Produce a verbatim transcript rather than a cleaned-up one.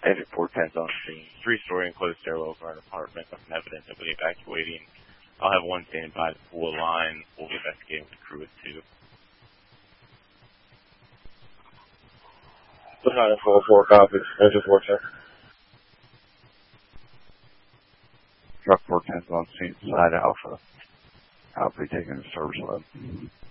Agent four ten's on scene. Three-story enclosed stairwell for an apartment. Nothing evident that we're evacuating. I'll have one standing by the pool line. We'll be investigating with the crew at two. nine four four copies. Agent four ten. Truck four ten's on scene, side Alpha. I'll be taking the service load.